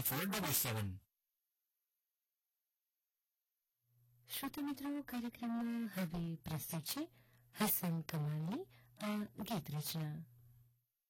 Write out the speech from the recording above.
9477. શ્રોતા મિત્રો, કાર્યક્રમમાં હવે પ્રસ્તુત છે હસન કમાલની આ ગીત રચના.